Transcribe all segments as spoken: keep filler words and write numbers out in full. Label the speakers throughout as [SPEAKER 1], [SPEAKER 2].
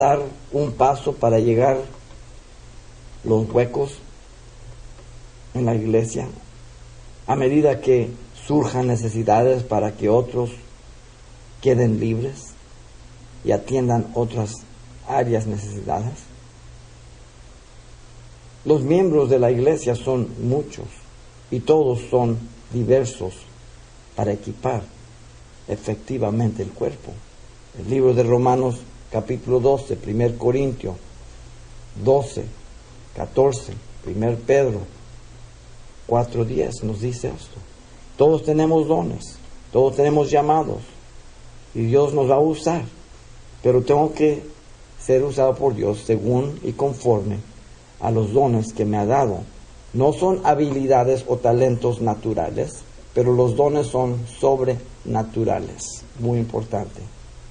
[SPEAKER 1] dar un paso para llegar los huecos en la iglesia, a medida que surjan necesidades para que otros queden libres y atiendan otras áreas necesitadas. Los miembros de la iglesia son muchos y todos son diversos para equipar efectivamente el cuerpo. El libro de Romanos capítulo doce, primer Corintios doce, catorce, primer Pedro cuatro diez nos dice esto. Todos tenemos dones, todos tenemos llamados y Dios nos va a usar, pero tengo que ser usado por Dios según y conforme a los dones que me ha dado. No son habilidades o talentos naturales, pero los dones son sobrenaturales. Muy importante.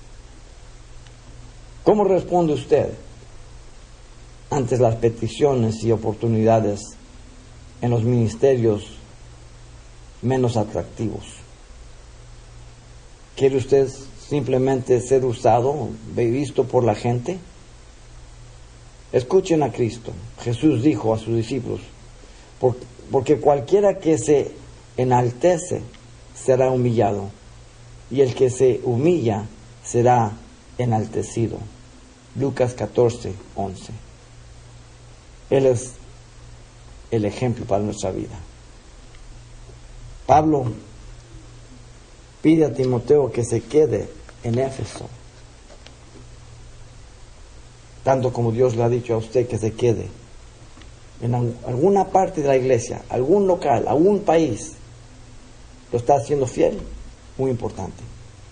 [SPEAKER 1] ¿Cómo responde usted ante las peticiones y oportunidades en los ministerios menos atractivos? ¿Quiere usted simplemente ser usado, visto por la gente? Escuchen a Cristo. Jesús dijo a sus discípulos, porque cualquiera que se enaltece será humillado, y el que se humilla será enaltecido. Lucas catorce, once. Él es el ejemplo para nuestra vida. Pablo pide a Timoteo que se quede en Éfeso, tanto como Dios le ha dicho a usted que se quede en alguna parte de la iglesia, algún local, algún país. Lo está haciendo fiel. Muy importante.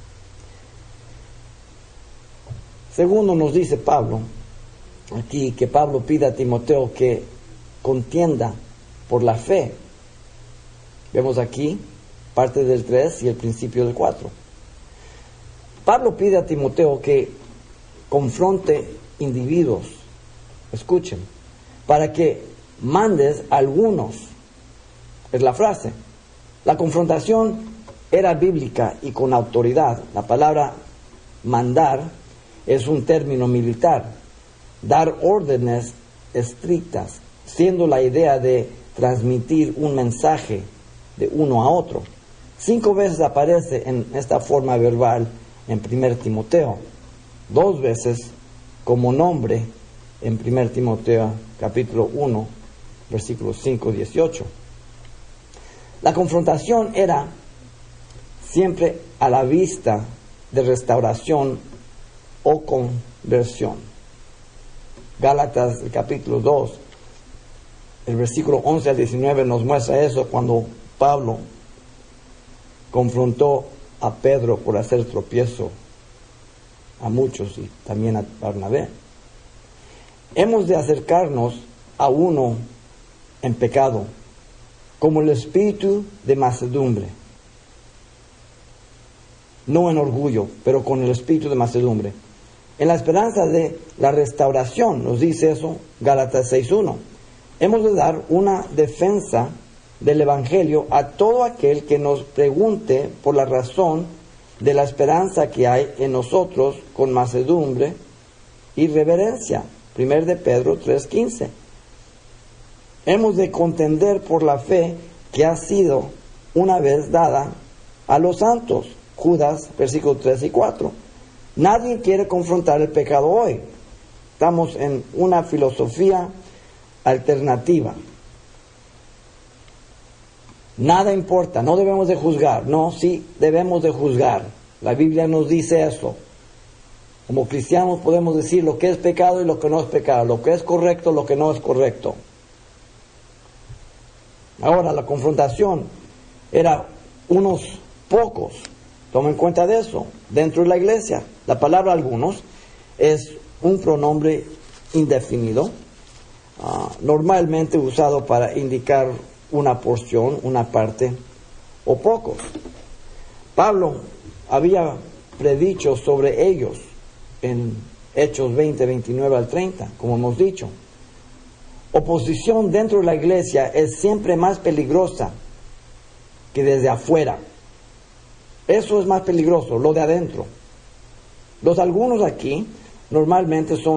[SPEAKER 1] Segundo, nos dice Pablo aquí que Pablo pide a Timoteo que contienda por la fe. Vemos aquí parte del tres y el principio del cuatro. Pablo pide a Timoteo que confronte individuos, escuchen, para que mandes a algunos. Es la frase. La confrontación era bíblica y con autoridad. La palabra mandar es un término militar. Dar órdenes estrictas, siendo la idea de transmitir un mensaje de uno a otro. Cinco veces aparece en esta forma verbal en primer Timoteo. Dos veces como nombre en primer Timoteo capítulo uno, versículos cinco y dieciocho. La confrontación era siempre a la vista de restauración o conversión. Gálatas, el capítulo dos, el versículo once al diecinueve nos muestra eso cuando Pablo confrontó a Pedro por hacer tropiezo a muchos y también a Bernabé. Hemos de acercarnos a uno en pecado, como el espíritu de mansedumbre, no en orgullo, pero con el espíritu de mansedumbre, en la esperanza de la restauración. Nos dice eso Gálatas seis uno. Hemos de dar una defensa del evangelio a todo aquel que nos pregunte por la razón de la esperanza que hay en nosotros con mansedumbre y reverencia. Primero de Pedro tres quince. Hemos de contender por la fe que ha sido una vez dada a los santos. Judas, versículos tres y cuatro. Nadie quiere confrontar el pecado hoy. Estamos en una filosofía alternativa. Nada importa, no debemos de juzgar. No, sí debemos de juzgar. La Biblia nos dice eso. Como cristianos podemos decir lo que es pecado y lo que no es pecado, lo que es correcto, lo que no es correcto. Ahora, la confrontación era unos pocos. Tomen cuenta de eso. Dentro de la iglesia, la palabra algunos es un pronombre indefinido, uh, normalmente usado para indicar una porción, una parte, o pocos. Pablo había predicho sobre ellos en Hechos veinte, veintinueve al treinta, como hemos dicho. Oposición dentro de la iglesia es siempre más peligrosa que desde afuera. Eso es más peligroso, lo de adentro. Los algunos aquí normalmente son